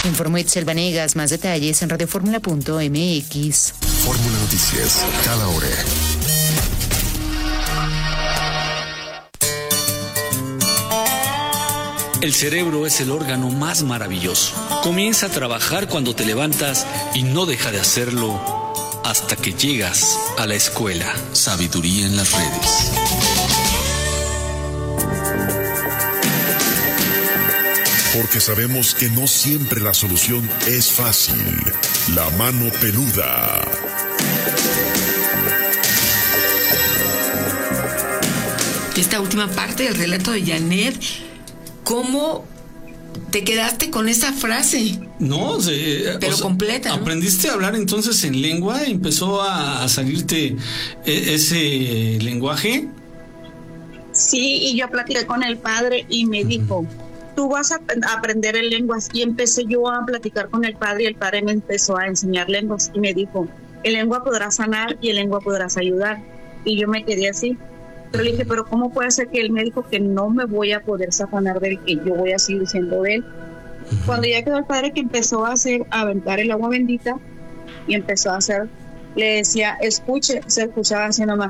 Informó Itzel Vanegas. Más detalles en radioformula.mx. Fórmula Noticias, cada hora. El cerebro es el órgano más maravilloso. Comienza a trabajar cuando te levantas y no deja de hacerlo hasta que llegas a la escuela. Sabiduría en las redes. Porque sabemos que no siempre la solución es fácil. La mano peluda. Esta última parte del relato de Janet, ¿cómo te quedaste con esa frase? No, pero completa, ¿no? ¿Aprendiste a hablar entonces en lengua? ¿Empezó a salirte ese lenguaje? Sí, y yo platiqué con el padre y me dijo, tú vas a aprender en lenguas. Y empecé yo a platicar con el padre y el padre me empezó a enseñar lenguas y me dijo, en lengua podrás sanar y en lengua podrás ayudar. Y yo me quedé así. Pero le dije, pero ¿cómo puede ser que él me dijo que no me voy a poder safanar de él, que yo voy a seguir siendo de él? Cuando ya quedó el padre que empezó a aventar el agua bendita y empezó a hacer, le decía, escuche, se escuchaba así nomás.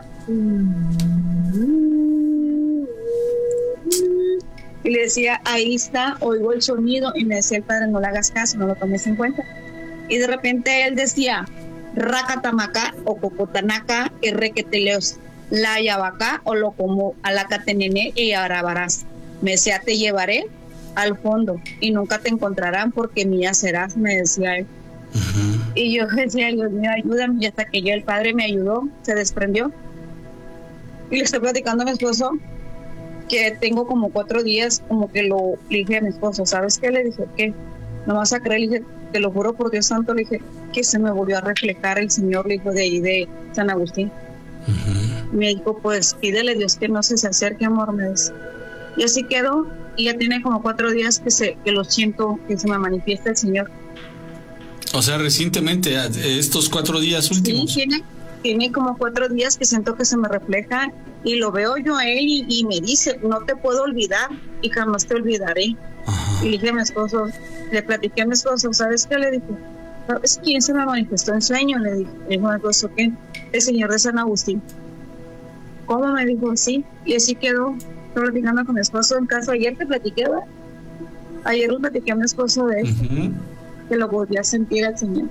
Y le decía, ahí está, oigo el sonido, y me decía el padre, no le hagas caso, no lo tomes en cuenta. Y de repente él decía, Racatamaca o Cocotanaka, Requeteleos. La Yabacá o lo como Alacatenene y Arabarás. Me decía, te llevaré al fondo y nunca te encontrarán porque mía serás, me decía él. Y yo decía, Dios mío, ayúdame. Y hasta que el padre me ayudó, se desprendió. Y le estoy platicando a mi esposo que tengo como 4 días, como que le dije a mi esposo, ¿sabes qué? Le dije, ¿qué? No vas a creer, le dije, te lo juro por Dios santo, le dije, que se me volvió a reflejar el Señor, le dijo, de ahí de San Agustín. Me dijo, pues pídele a Dios que no se acerque, amor, me dice. Y así quedó, y ya tiene como 4 días que lo siento, que se me manifiesta el Señor. O sea, recientemente, estos 4 días últimos. Sí, tiene como 4 días que siento que se me refleja, y lo veo yo a él, y me dice, no te puedo olvidar, y jamás te olvidaré. Y le dije a mi esposo, le platiqué a mi esposo, ¿sabes qué? Le dije, ¿sabes quién se me manifestó en sueño? Le dije, dijo mi esposo, ¿quién? El Señor de San Agustín. ¿Cómo? Me dijo, sí. Y así quedó. Estoy platicando con mi esposo en casa. Ayer te platiqué, ¿verdad? Ayer lo platiqué a mi esposo de esto. Que lo volví a sentir al Señor.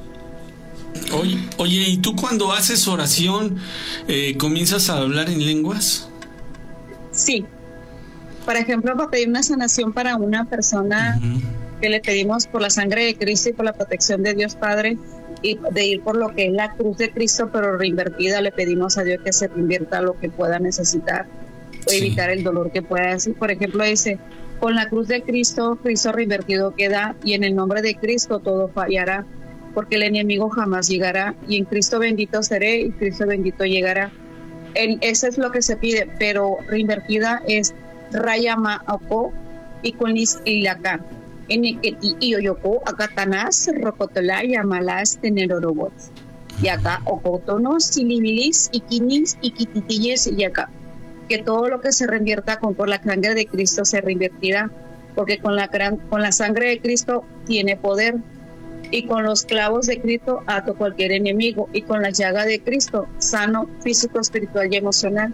Oye, ¿y tú cuando haces oración comienzas a hablar en lenguas? Sí. Por ejemplo, para pedir una sanación para una persona que le pedimos por la sangre de Cristo y por la protección de Dios Padre, y de ir por lo que es la cruz de Cristo, pero reinvertida, le pedimos a Dios que se reinvierta lo que pueda necesitar o evitar el dolor que pueda decir. Por ejemplo, dice, con la cruz de Cristo, Cristo reinvertido queda, y en el nombre de Cristo todo fallará, porque el enemigo jamás llegará, y en Cristo bendito seré, y Cristo bendito llegará. Eso es lo que se pide, pero reinvertida es Rayama Oko y con Ilacá. En y Oyoko, Akatanás, Rocotola, Yamalas, Tenerorobot. Y acá, Ocotonos, Silibilis, Iquinis, Iquititilles, y acá. Que todo lo que se reinvierta por la sangre de Cristo se reinvertirá, porque con la sangre de Cristo tiene poder, y con los clavos de Cristo ato cualquier enemigo, y con la llaga de Cristo sano físico, espiritual y emocional.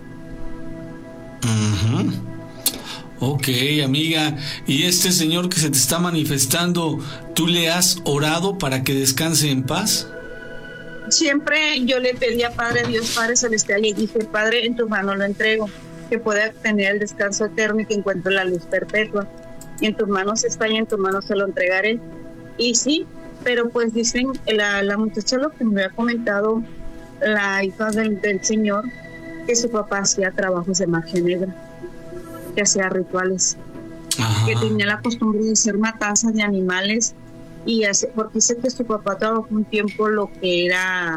Ok, amiga, y este señor que se te está manifestando, ¿tú le has orado para que descanse en paz? Siempre yo le pedí a Padre Dios, Padre Celestial, y dije, Padre, en tu mano lo entrego, que pueda tener el descanso eterno y que encuentre la luz perpetua. Y en tus manos está, y en tus manos se lo entregaré. Y sí, pero pues dicen, la muchacha, lo que me había comentado, la hija del Señor, que su papá hacía trabajos de magia negra, que hacía rituales, que tenía la costumbre de hacer matanzas de animales, y porque dice que su papá trabajó un tiempo lo que era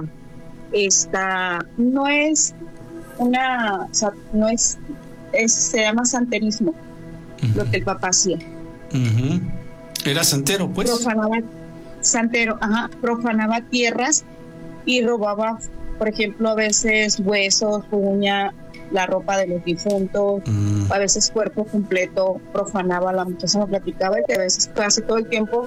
no es una, no es se llama santerismo, lo que el papá hacía. Era santero, pues. Profanaba tierras y robaba, por ejemplo, a veces huesos, uña, la ropa de los difuntos, a veces cuerpo completo, profanaba. La muchacha me platicaba, y que a veces casi todo el tiempo